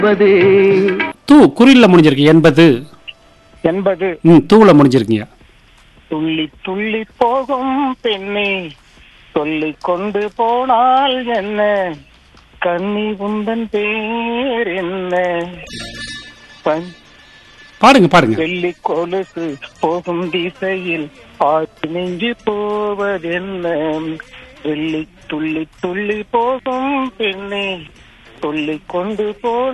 தூ குறில்ல முடிஞ்சிருக்கு 80. 80. தூள முடிஞ்சிருக்கீங்க. துள்ளி துள்ளி போகும் பெண்ணே சொல்லிக் கொண்டு போனால் என்ன, கண்ணி உந்தன் பேர் என்ன, பாடுங்க பாடுங்க. வெள்ளி கொலுசு போகும் திசையில் ஆற்று நெஞ்சு போவதென்ன, வெள்ளி துள்ளி துள்ளி போகும் பெண்ணே சொல்லிக் கொண்டு போ